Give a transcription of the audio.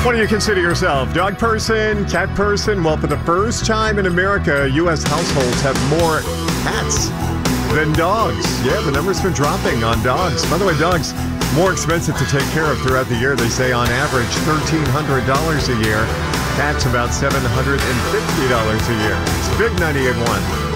What do you consider yourself? Dog person, cat person? Well, for the first time in America, U.S. households have more cats than dogs. Yeah, the number's been dropping on dogs. By the way, dogs more expensive to take care of throughout the year. They say on average $1,300 a year. Cats about $750 a year. It's Big 98.1.